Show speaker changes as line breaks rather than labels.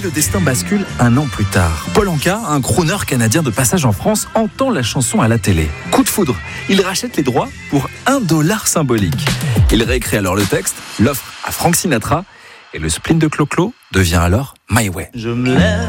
le destin bascule un an plus tard. Paul Anka, un crooner canadien de passage en France, entend la chanson à la télé. Coup de foudre, il rachète les droits pour $1 symbolique. Il réécrit alors le texte, l'offre à Frank Sinatra, et le spleen de Clo-Clo devient alors My Way.
Je me lève